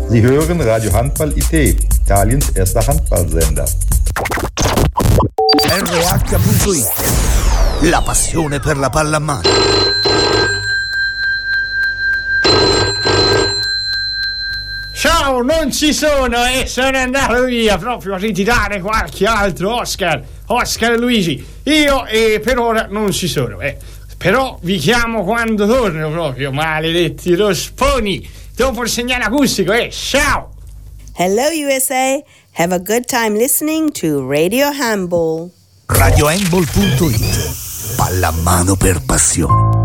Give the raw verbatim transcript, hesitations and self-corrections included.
Sie hören Radio Handball I T, Italiens erster Handballsender. R H punto I T, la passione per la pallamano. Ciao, non ci sono e eh, sono andato via proprio a ritirare qualche altro Oscar, Oscar e Luigi. Io eh, per ora non ci sono, eh. Però vi chiamo quando torno proprio, maledetti rosponi. Dopo il segnale acustico, eh, ciao! Hello U S A, have a good time listening to Radio Handball. Radio Handball punto I T, pallamano per passione.